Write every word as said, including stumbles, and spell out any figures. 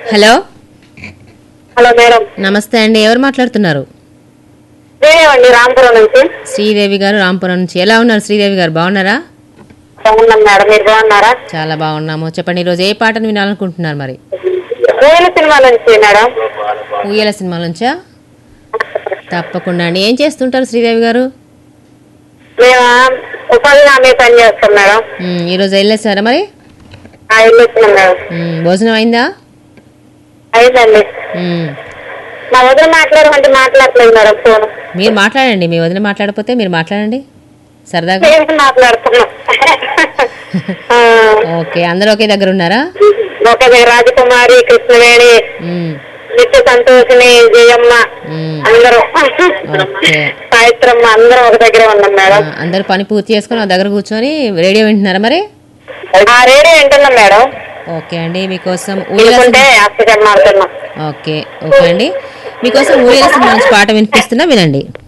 Hello hello madam. నమస్తే అండి, ఎవరు మాట్లాడుతున్నారు? శ్రీదేవండి, రాంపురం నుంచి. శ్రీదేవి గారు, రాంపురం నుంచి. ఎలా ఉన్నారు శ్రీదేవి గారు, బాగున్నారా? బాగున్నాం మేడం, మీరు బాగున్నారా? చాలా బాగున్నాము. చెప్పండి, ఈరోజు ఏ పాటను వినాలనుకుంటున్నారు మరి? ఊయల సినిమా నుంచి మేడం. ఊయల సినిమా నుంచా? తప్పకుండా అండి. ఏం చేస్తుంటారు శ్రీదేవి గారు? మేము ఉపాధి హామీ పని చేస్తాం మేడం. ఉమ్, ఈరోజు వెళ్ళేసారా మరి? ఆ, వెళ్ళొచ్చినాం మేడం. ఉమ్, భోజనం అయిందా? అయిందండి. ఉమ్, మా వదిన మాట్లాడమంటే మాట్లాడలేదు మేడం ఫోన్. మీరు మాట్లాడండి, మీ వదిన మాట్లాడకపోతే మీరు మాట్లాడండి సరదాగా. మేము మాట్లాడుతున్నాం. ఆ, ఓకే, అందరూ ఒకే దగ్గర ఉన్నారా? ఒక రాజకుమారి, కృష్ణవేణి, ఉమ్, నిత్య సంతోషిని, జయమ్మ, ఉమ్, అందరూ ఓకే. సాయిత్రమ్మ, అందరం ఒక దగ్గర ఉన్నాం ఆ, మేడం. అందరూ పని పూర్తి చేసుకుని ఒక దగ్గర కూర్చొని రేడియో వింటున్నారా మరి? ఆ రేడియో వింటున్నాం మేడం. ఓకే అండి, మీకోసం ఊయల ఎందుకంటే సినిమా- అక్కడ మాట్లాడుతున్నాం. ఓకే ఓకే అండి, మీకోసం ఊయల సినిమా నుంచి పాట వినిపిస్తున్నా, వినండి.